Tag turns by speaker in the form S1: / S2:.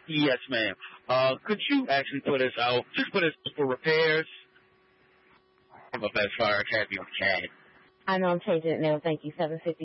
S1: Yes, ma'am. Could you actually put us out, just put us for repairs? I'm a best fire happy with CAD.
S2: I know I'm changing it now. Thank you. 750.